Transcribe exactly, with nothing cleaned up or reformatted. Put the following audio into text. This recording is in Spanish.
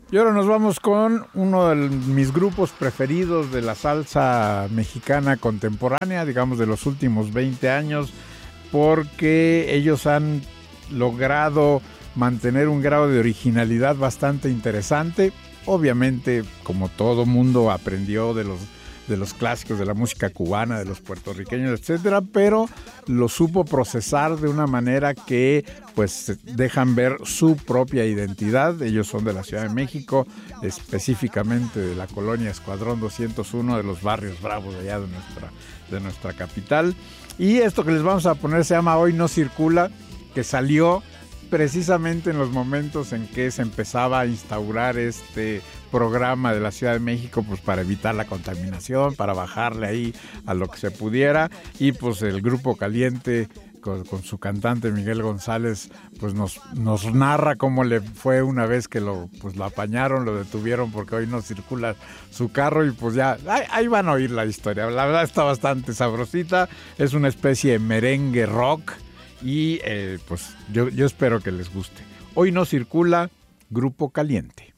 Y ahora nos vamos con uno de mis grupos preferidos de la salsa mexicana contemporánea, digamos de los últimos veinte años, porque ellos han logrado mantener un grado de originalidad bastante interesante. Obviamente, como todo mundo aprendió de los, de los clásicos de la música cubana, de los puertorriqueños, etcétera, pero lo supo procesar de una manera que pues dejan ver su propia identidad. Ellos son de la Ciudad de México, específicamente de la colonia Escuadrón doscientos uno, de los barrios bravos de allá de nuestra, de nuestra capital. Y esto que les vamos a poner se llama Hoy No Circula, que salió precisamente en los momentos en que se empezaba a instaurar este programa de la Ciudad de México, pues para evitar la contaminación, para bajarle ahí a lo que se pudiera. Y pues el Grupo Caliente con, con su cantante Miguel González, pues nos, nos narra cómo le fue una vez que lo, pues lo apañaron, lo detuvieron porque hoy no circula su carro, y pues ya, ahí, ahí van a oír la historia. La verdad está bastante sabrosita, es una especie de merengue rock, y eh, pues yo, yo espero que les guste. Hoy no circula, Grupo Caliente.